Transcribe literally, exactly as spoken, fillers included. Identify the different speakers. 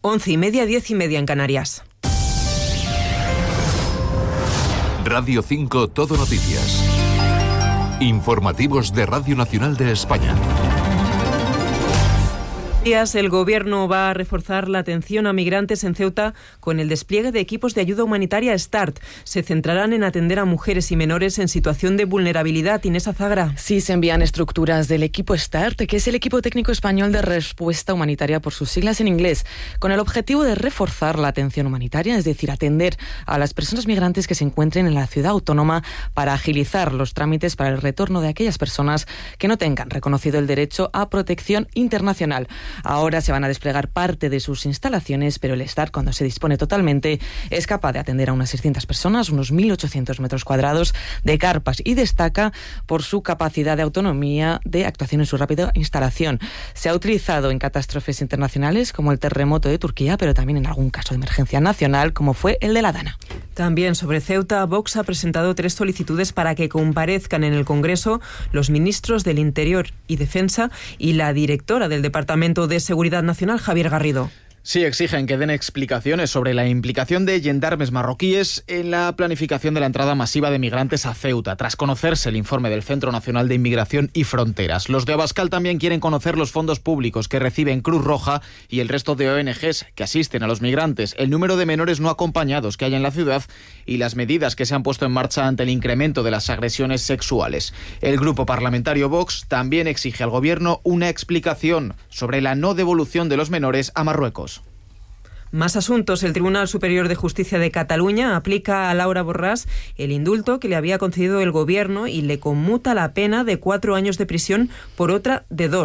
Speaker 1: Once y media, diez y media en Canarias.
Speaker 2: Radio cinco Todo Noticias. Informativos de Radio Nacional de España.
Speaker 1: El Gobierno va a reforzar la atención a migrantes en Ceuta con el despliegue de equipos de ayuda humanitaria START. Se centrarán en atender a mujeres y menores en situación de vulnerabilidad. Inés Azagra.
Speaker 3: Sí, se envían estructuras del equipo START, que es el equipo técnico español de respuesta humanitaria por sus siglas en inglés, con el objetivo de reforzar la atención humanitaria, es decir, atender a las personas migrantes que se encuentren en la ciudad autónoma para agilizar los trámites para el retorno de aquellas personas que no tengan reconocido el derecho a protección internacional. Ahora se van a desplegar parte de sus instalaciones, pero el START, cuando se dispone totalmente, es capaz de atender a unas seiscientas personas, unos mil ochocientos metros cuadrados de carpas, y destaca por su capacidad de autonomía de actuación en su rápida instalación. Se ha utilizado en catástrofes internacionales como el terremoto de Turquía, pero también en algún caso de emergencia nacional, como fue el de La Dana.
Speaker 1: También sobre Ceuta, Vox ha presentado tres solicitudes para que comparezcan en el Congreso los ministros del Interior y Defensa y la directora del Departamento de Seguridad Nacional, Javier Garrido.
Speaker 4: Sí, exigen que den explicaciones sobre la implicación de gendarmes marroquíes en la planificación de la entrada masiva de migrantes a Ceuta, tras conocerse el informe del Centro Nacional de Inmigración y Fronteras. Los de Abascal también quieren conocer los fondos públicos que reciben Cruz Roja y el resto de O N Ges que asisten a los migrantes, el número de menores no acompañados que hay en la ciudad y las medidas que se han puesto en marcha ante el incremento de las agresiones sexuales. El grupo parlamentario Vox también exige al Gobierno una explicación sobre la no devolución de los menores a Marruecos.
Speaker 1: Más asuntos. El Tribunal Superior de Justicia de Cataluña aplica a Laura Borràs el indulto que le había concedido el Gobierno y le conmuta la pena de cuatro años de prisión por otra de dos.